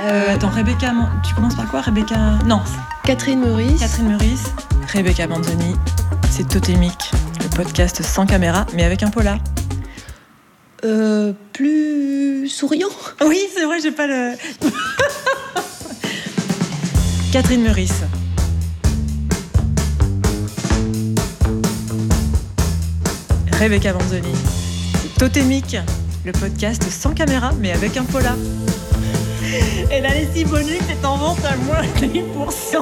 Attends, tu commences par quoi, Rebecca? Non. Catherine Meurice. Rebecca Manzoni, c'est Totémique, le podcast sans caméra, mais avec un polar. Plus souriant. Oui, c'est vrai, j'ai pas le... Catherine Meurice. Rebecca Manzoni, c'est Totémique, le podcast sans caméra, mais avec un polar. Et la lessive bonus est en vente à moins 10%.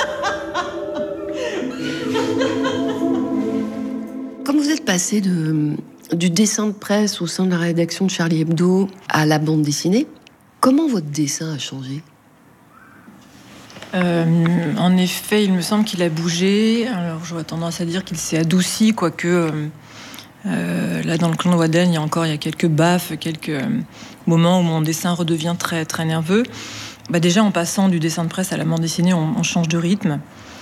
Comme vous êtes passé du dessin de presse au sein de la rédaction de Charlie Hebdo à la bande dessinée, comment votre dessin a changé ? En effet, il me semble qu'il a bougé. Alors, j'aurais tendance à dire qu'il s'est adouci, quoique là, dans le clan de Waden, il y a quelques baffes, quelques moments où mon dessin redevient très, très nerveux. Déjà, en passant du dessin de presse à la bande dessinée, on change de rythme.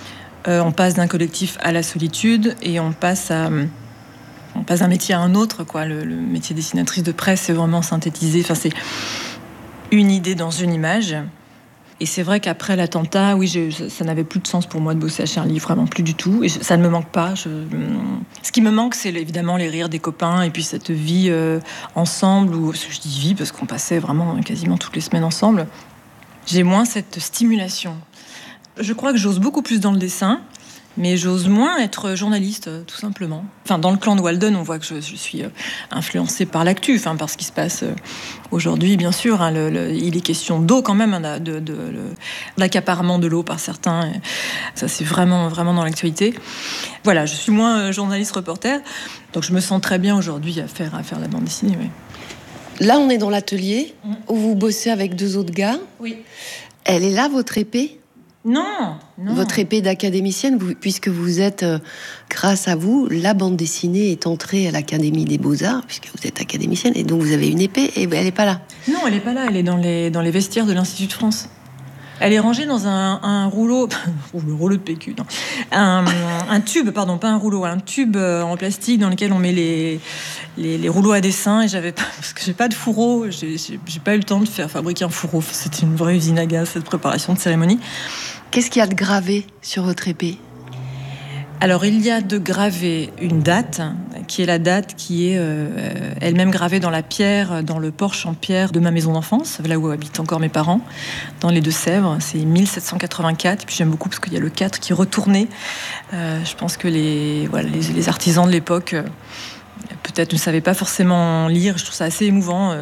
On passe d'un collectif à la solitude et on passe d'un métier à un autre, quoi. Le métier dessinatrice de presse, c'est vraiment synthétisé. Enfin, c'est une idée dans une image. Et c'est vrai qu'après l'attentat, oui, ça n'avait plus de sens pour moi de bosser à Charlie, vraiment plus du tout. Et ça ne me manque pas. Ce qui me manque, c'est évidemment les rires des copains et puis cette vie ensemble, où je dis vie parce qu'on passait vraiment quasiment toutes les semaines ensemble. J'ai moins cette stimulation. Je crois que j'ose beaucoup plus dans le dessin, mais j'ose moins être journaliste, tout simplement. Enfin, dans le clan de Walden, on voit que je suis influencée par l'actu, par ce qui se passe aujourd'hui, bien sûr. Il est question d'eau quand même, de l'accaparement de l'eau par certains. Ça, c'est vraiment, vraiment dans l'actualité. Voilà, je suis moins journaliste-reporter, donc je me sens très bien aujourd'hui à faire la bande dessinée. Oui. Là, on est dans l'atelier où vous bossez avec 2 autres gars. Oui. Elle est là, votre épée ? Non. Votre épée d'académicienne, puisque vous êtes, grâce à vous, la bande dessinée est entrée à l'Académie des Beaux-Arts, puisque vous êtes académicienne, et donc vous avez une épée, et elle n'est pas là. Non, elle n'est pas là, elle est dans les vestiaires de l'Institut de France. Elle est rangée dans un rouleau... rouleau de PQ, non. Un tube, pardon, pas un rouleau, un tube en plastique dans lequel on met les rouleaux à dessin. Et parce que j'ai pas de fourreau, j'ai pas eu le temps de faire fabriquer un fourreau. C'était une vraie usine à gaz, cette préparation de cérémonie. Qu'est-ce qu'il y a de gravé sur votre épée ? Alors, il y a de gravé une date, qui est la date qui est elle-même gravée dans la pierre, dans le porche en pierre de ma maison d'enfance, là où habitent encore mes parents, dans les Deux-Sèvres. C'est 1784, et puis j'aime beaucoup parce qu'il y a le 4 qui est retourné. Je pense que les artisans de l'époque... peut-être ne savaient pas forcément lire. Je trouve ça assez émouvant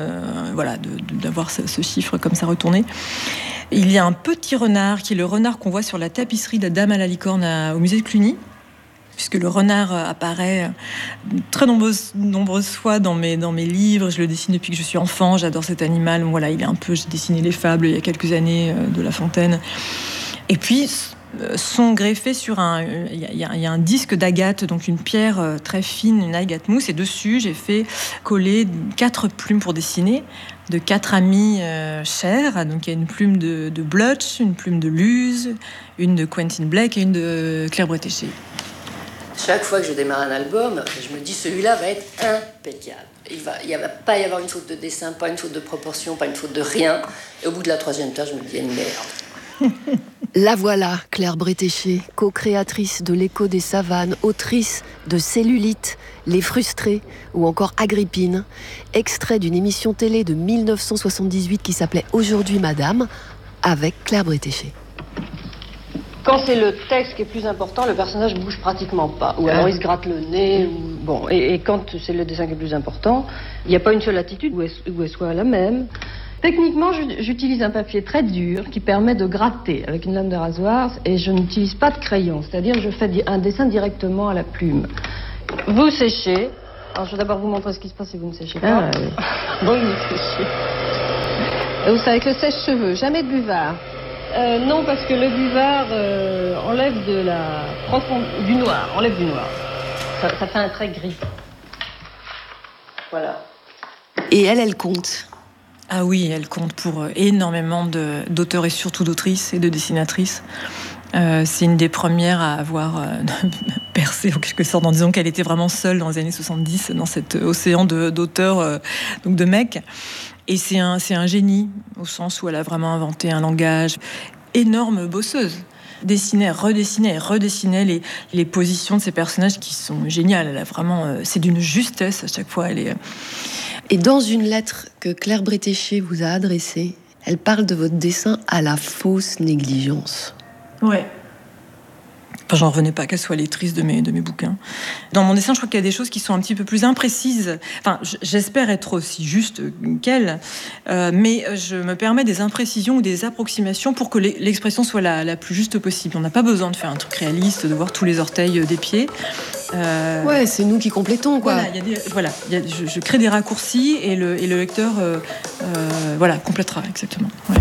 d'avoir ce chiffre comme ça retourné. Il y a un petit renard qui est le renard qu'on voit sur la tapisserie de la Dame à la licorne au musée de Cluny, puisque le renard apparaît très nombreuses fois dans mes livres. Je le dessine depuis que je suis enfant, j'adore cet animal. Voilà, j'ai dessiné les fables il y a quelques années de La Fontaine. Et puis... sont greffés sur il y a un disque d'agate, donc une pierre très fine, une agate mousse, et dessus j'ai fait coller 4 plumes pour dessiner de 4 amis chers. Donc il y a une plume de Blutch, une plume de Luz, une de Quentin Blake et une de Claire Bretéché. Chaque fois que je démarre un album, je me dis celui-là va être impeccable. Il va pas y avoir une faute de dessin, pas une faute de proportion, pas une faute de rien. Et au bout de la 3e page, je me dis une merde. La voilà, Claire Bretéché, co-créatrice de L'écho des savanes, autrice de Cellulite, Les frustrés ou encore Agrippine, extrait d'une émission télé de 1978 qui s'appelait Aujourd'hui Madame, avec Claire Bretéché. Quand c'est le texte qui est plus important, le personnage ne bouge pratiquement pas. Ou alors il se gratte le nez. Et quand c'est le dessin qui est plus important, il n'y a pas une seule attitude où elle soit la même. Techniquement, j'utilise un papier très dur qui permet de gratter avec une lame de rasoir et je n'utilise pas de crayon, c'est-à-dire que je fais un dessin directement à la plume. Vous séchez. Alors, je vais d'abord vous montrer ce qui se passe si vous ne séchez pas. Ah, oui. Bon, il est séché. Et vous savez, avec le sèche-cheveux, jamais de buvard. Non, parce que le buvard enlève du noir. Ça fait un trait gris. Voilà. Et elle compte. Ah oui, elle compte pour énormément d'auteurs et surtout d'autrices et de dessinatrices. C'est une des premières à avoir percé en quelque sorte, en disant qu'elle était vraiment seule dans les années 70 dans cet océan d'auteurs, donc de mecs. Et c'est un génie, au sens où elle a vraiment inventé un langage. Énorme bosseuse. Dessinait, redessinait les positions de ces personnages qui sont géniales. Elle a vraiment, c'est d'une justesse à chaque fois. Et dans une lettre que Claire Bretéché vous a adressée, elle parle de votre dessin à la fausse négligence. Ouais. Enfin, j'en revenais pas qu'elle soit lectrice de mes bouquins. Dans mon dessin, je crois qu'il y a des choses qui sont un petit peu plus imprécises. Enfin, j'espère être aussi juste qu'elle, mais je me permets des imprécisions ou des approximations pour que l'expression soit la plus juste possible. On n'a pas besoin de faire un truc réaliste, de voir tous les orteils des pieds. Ouais, c'est nous qui complétons, quoi. Je crée des raccourcis et le lecteur complétera, exactement. Ouais.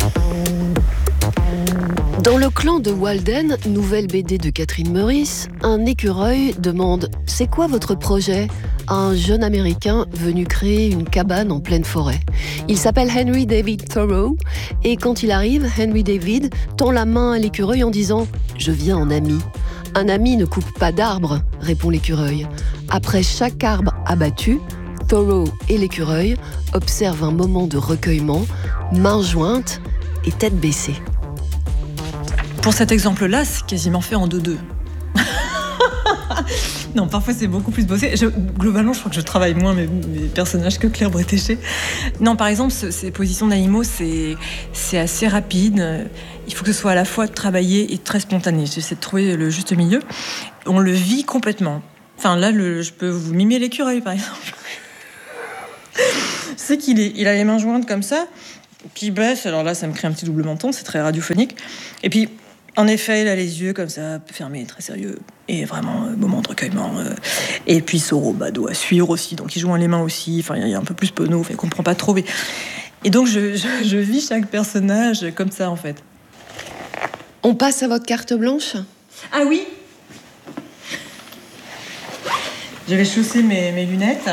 Dans Le Clan de Walden, nouvelle BD de Catherine Meurice, un écureuil demande « C'est quoi votre projet ?» à un jeune Américain venu créer une cabane en pleine forêt. Il s'appelle Henry David Thoreau et quand il arrive, Henry David tend la main à l'écureuil en disant « Je viens en ami ». « Un ami ne coupe pas d'arbre », répond l'écureuil. Après chaque arbre abattu, Thoreau et l'écureuil observent un moment de recueillement, mains jointes et tête baissée. Pour cet exemple-là, c'est quasiment fait en 2-2. Non, parfois c'est beaucoup plus bossé. Globalement, je crois que je travaille moins mes personnages que Claire Bretéché. Non, par exemple, ces positions d'animaux, c'est assez rapide. Il faut que ce soit à la fois travaillé et très spontané. J'essaie de trouver le juste milieu. On le vit complètement. Enfin, là, je peux vous mimer l'écureuil, par exemple. Je sais il a les mains jointes comme ça, puis il baisse. Alors là, ça me crée un petit double menton, c'est très radiophonique. Et puis, en effet, il a les yeux comme ça, fermés, très sérieux. Et vraiment, moment de recueillement. Et puis, Thoreau doit suivre aussi. Donc, il joint les mains aussi. Enfin, il y a un peu plus penaud, il comprend pas trop. Et donc, je vis chaque personnage comme ça, en fait. On passe à votre carte blanche ? Ah oui. Je vais chausser mes lunettes.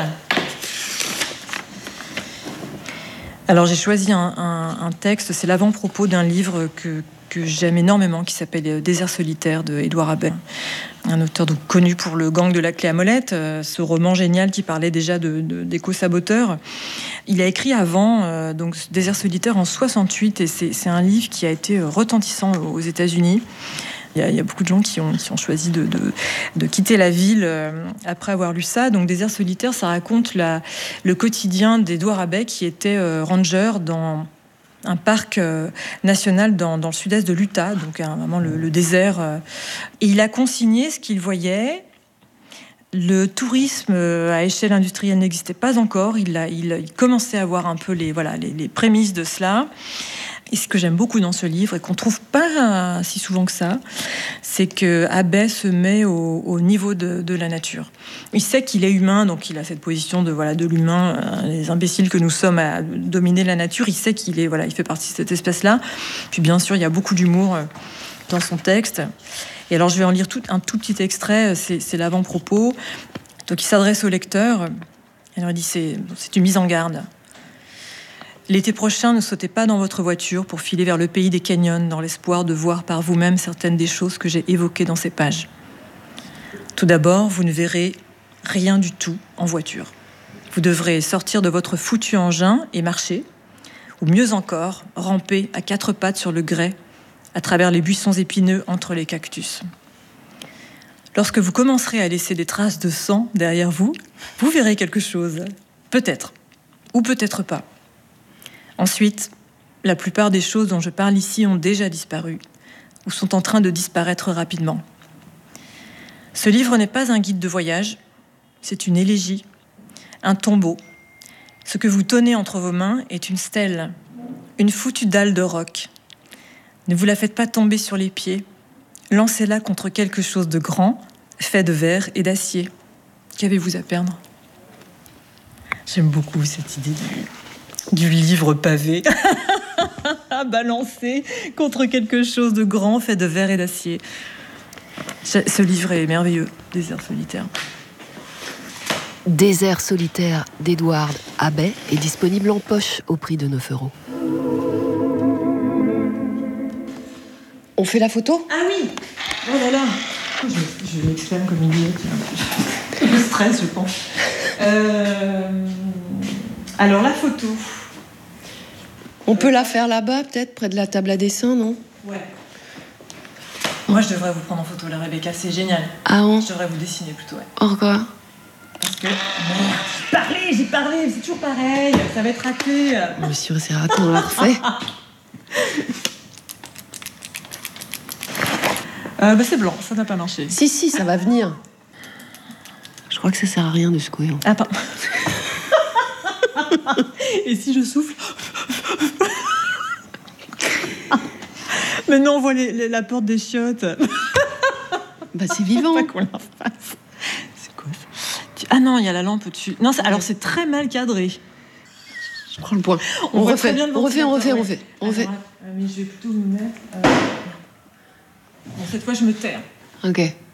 Alors, j'ai choisi un texte. C'est l'avant-propos d'un livre que j'aime énormément, qui s'appelle Désert solitaire de Édouard Habet, un auteur donc connu pour Le gang de la clé à molette, ce roman génial qui parlait déjà d'éco-saboteurs. Il a écrit avant donc Désert solitaire en 68 et c'est un livre qui a été retentissant aux États-Unis. Il y a beaucoup de gens qui ont choisi de quitter la ville après avoir lu ça. Donc Désert solitaire, ça raconte le quotidien d'Édouard Habet qui était ranger dans un parc national dans le sud-est de l'Utah, donc vraiment le désert. Et il a consigné ce qu'il voyait. Le tourisme à échelle industrielle n'existait pas encore. Il commençait à avoir un peu les prémices de cela. Et ce que j'aime beaucoup dans ce livre, et qu'on trouve pas si souvent que ça, c'est que Habet se met au niveau de la nature. Il sait qu'il est humain, donc il a cette position de l'humain, les imbéciles que nous sommes à dominer la nature. Il sait il fait partie de cette espèce-là. Puis bien sûr, il y a beaucoup d'humour dans son texte. Et alors, je vais en lire un tout petit extrait. C'est l'avant-propos. Donc, il s'adresse au lecteur. Alors, il dit c'est une mise en garde. L'été prochain, ne sautez pas dans votre voiture pour filer vers le pays des canyons dans l'espoir de voir par vous-même certaines des choses que j'ai évoquées dans ces pages. Tout d'abord, vous ne verrez rien du tout en voiture. Vous devrez sortir de votre foutu engin et marcher, ou mieux encore, ramper à 4 pattes sur le grès à travers les buissons épineux entre les cactus. Lorsque vous commencerez à laisser des traces de sang derrière vous, vous verrez quelque chose. Peut-être, ou peut-être pas. Ensuite, la plupart des choses dont je parle ici ont déjà disparu ou sont en train de disparaître rapidement. Ce livre n'est pas un guide de voyage, c'est une élégie, un tombeau. Ce que vous tenez entre vos mains est une stèle, une foutue dalle de roc. Ne vous la faites pas tomber sur les pieds. Lancez-la contre quelque chose de grand, fait de verre et d'acier. Qu'avez-vous à perdre ? J'aime beaucoup cette idée du livre pavé à balancer contre quelque chose de grand fait de verre et d'acier. Ce livre est merveilleux, Désert solitaire. Désert solitaire d'Édouard Habet est disponible en poche au prix de 9 €. On fait la photo ? Ah oui. Oh là là. Je m'exclame comme une idiote. Le stress, je pense. Alors, la photo. On peut la faire là-bas, peut-être, près de la table à dessin, non ? Ouais. Moi, je devrais vous prendre en photo, la Rebecca, c'est génial. Ah bon ? Je devrais vous dessiner plutôt, ouais. Pourquoi ? Parce que... Merde, j'ai parlé, c'est toujours pareil, ça va être raté. Monsieur, c'est raté, on l'a refait. C'est blanc, ça n'a pas marché. Si, ça va venir. Je crois que ça sert à rien de secouer. Ah, pardon. Et si je souffle? Mais non, on voit la porte des chiottes. Bah, c'est vivant. Pas qu'on la fasse. C'est quoi ça? Ah non, il y a la lampe au-dessus. Non, alors c'est très mal cadré. Je prends le point. On refait. Bien On refait. Mais je vais plutôt me mettre... Bon, cette fois, je me tais. Ok.